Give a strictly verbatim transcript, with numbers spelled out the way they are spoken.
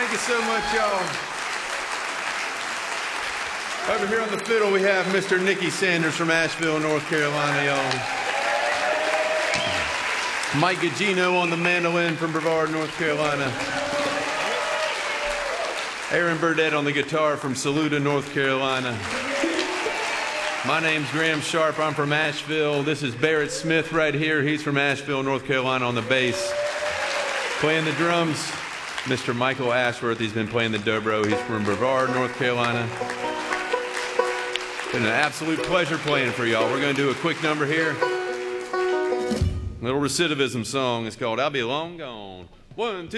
Thank you so much, y'all. Over here on the fiddle, we have Mister Nicky Sanders from Asheville, North Carolina, y'all. Mike Gugino on the mandolin from Brevard, North Carolina. Aaron Burdett on the guitar from Saluda, North Carolina. My name's Graham Sharp. I'm from Asheville. This is Barrett Smith right here. He's from Asheville, North Carolina on the bass. Playing the drums, Mister Michael Ashworth. He's been playing the dobro. He's from Brevard, North Carolina. Been an absolute pleasure playing for y'all. We're going to do a quick number here. Little recidivism song. It's called I'll Be Long Gone. One, two.